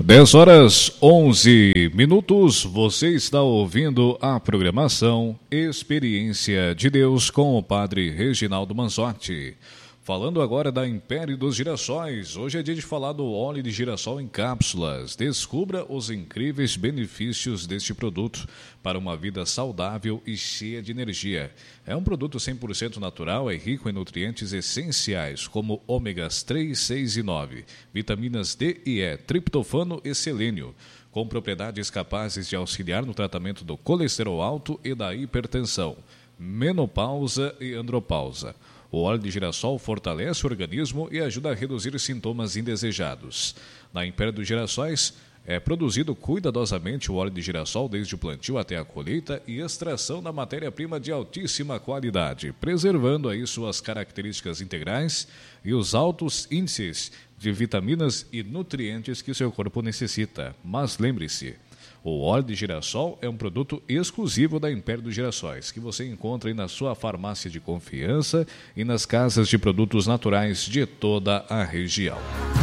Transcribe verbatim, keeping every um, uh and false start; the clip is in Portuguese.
dez horas onze minutos, você está ouvindo a programação Experiência de Deus com o Padre Reginaldo Manzotti. Falando agora da Império dos Girassóis, hoje é dia de falar do óleo de girassol em cápsulas. Descubra os incríveis benefícios deste produto para uma vida saudável e cheia de energia. É um produto cem por cento natural, é rico em nutrientes essenciais como ômegas três, seis e nove, vitaminas D e E, triptofano e selênio, com propriedades capazes de auxiliar no tratamento do colesterol alto e da hipertensão, menopausa e andropausa. O óleo de girassol fortalece o organismo e ajuda a reduzir sintomas indesejados. Na Império dos Girassóis, é produzido cuidadosamente o óleo de girassol desde o plantio até a colheita e extração da matéria-prima de altíssima qualidade, preservando aí suas características integrais e os altos índices de vitaminas e nutrientes que seu corpo necessita. Mas lembre-se, o óleo de girassol é um produto exclusivo da Império dos Girassóis, que você encontra aí na sua farmácia de confiança e nas casas de produtos naturais de toda a região.